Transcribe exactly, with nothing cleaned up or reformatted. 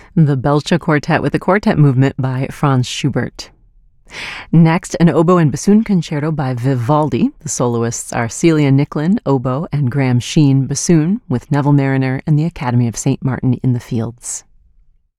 The Belcher Quartet with a quartet movement by Franz Schubert. Next, an oboe and bassoon concerto by Vivaldi. The soloists are Celia Nicklin, oboe, and Graham Sheen, bassoon, with Neville Marriner and the Academy of Saint Martin in the Fields.